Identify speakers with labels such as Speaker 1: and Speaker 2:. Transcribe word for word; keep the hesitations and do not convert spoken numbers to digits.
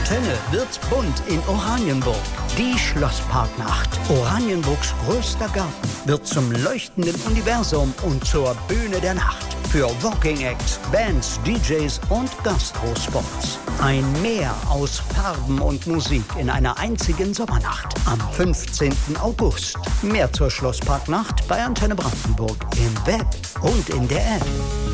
Speaker 1: Antenne wird bunt in Oranienburg. Die Schlossparknacht. Oranienburgs größter Garten wird zum leuchtenden Universum und zur Bühne der Nacht. Für Walking Acts, Bands, D Js und Gastrospots. Ein Meer aus Farben und Musik in einer einzigen Sommernacht. Am fünfzehnten August. Mehr zur Schlossparknacht bei Antenne Brandenburg im Web und in der App.